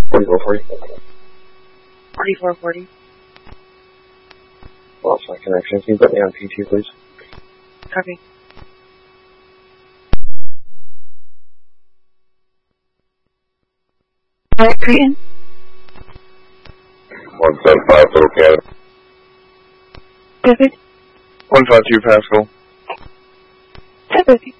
4440. 4440. Lost my connection. Can you put me on PT, please? Copy. Alright, Creighton. 175 Total Canada. David. 152 Pascal. David.